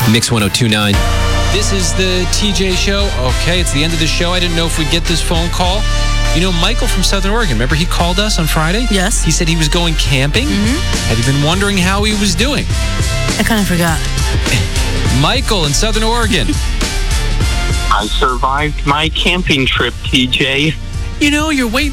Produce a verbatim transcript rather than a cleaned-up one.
Mix one oh two point nine. This is the T J Show. Okay, it's the end of the show. I didn't know if we'd get this phone call. You know, Michael from Southern Oregon, remember he called us on Friday? Yes. He said he was going camping. Mm-hmm. Had you been wondering how he was doing? I kind of forgot. Michael in Southern Oregon. I survived my camping trip, T J. You know, you're waiting